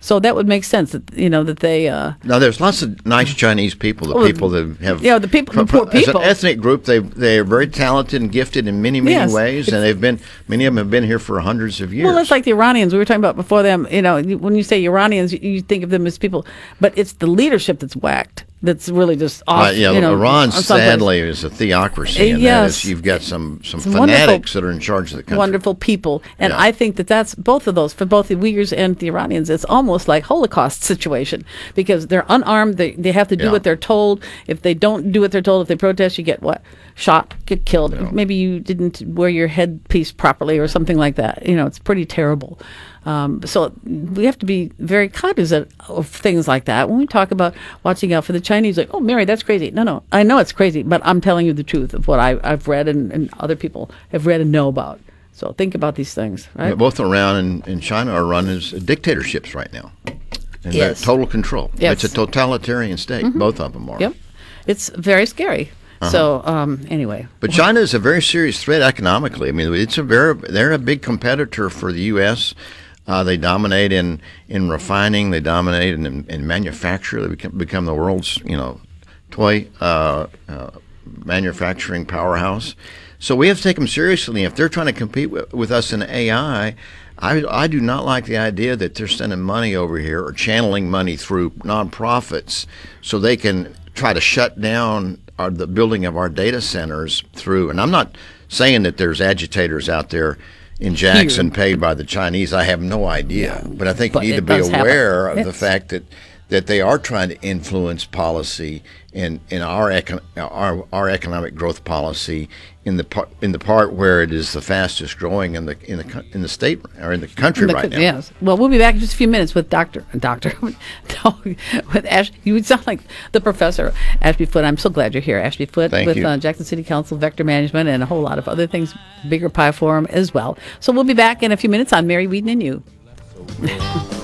So that would make sense that that they. Now, there's lots of nice Chinese people. The people that have the poor people. As an ethnic group, they are very talented and gifted in many ways, and many of them have been here for hundreds of years. Well, it's like the Iranians we were talking about before them. When you say Iranians, you think of them as people, but it's the leadership that's whacked. That's really just off. Iran sadly is a theocracy, and yes. you've got some fanatics that are in charge of the country. Wonderful people, and I think that's both of those for both the Uyghurs and the Iranians. It's almost like Holocaust situation because they're unarmed. They have to do what they're told. If they don't do what they're told, if they protest, you get what? Shot, get killed. Yeah. Maybe you didn't wear your headpiece properly or something like that. It's pretty terrible. So we have to be very cognizant of things like that when we talk about watching out for the Chinese. Like, oh, Mary, that's crazy. No, I know it's crazy, but I'm telling you the truth of what I've read and other people have read and know about. So think about these things, right? Both Iran and China are run as dictatorships right now. And they're total control. Yes. It's a totalitarian state. Mm-hmm. Both of them are. Yep. It's very scary. Uh-huh. So anyway, but China is a very serious threat economically. I mean, they're a big competitor for the U.S. They dominate in refining. They dominate in manufacture. They become the world's toy manufacturing powerhouse. So we have to take them seriously. If they're trying to compete with us in AI, I do not like the idea that they're sending money over here or channeling money through nonprofits so they can try to shut down the building of our data centers through. And I'm not saying that there's agitators out there in Jackson paid by the Chinese. I have no idea. But I think you need to be aware of the fact that they are trying to influence policy in our economic growth policy in the part where it is the fastest growing in the state or in the country right now. Yes. Well, we'll be back in just a few minutes with with Ash. You would sound like the professor, Ashby Foote. I'm so glad you're here, Ashby Foote, with Jackson City Council, Vector Management, and a whole lot of other things, Bigger Pie Forum as well. So we'll be back in a few minutes on Mary Whedon and You.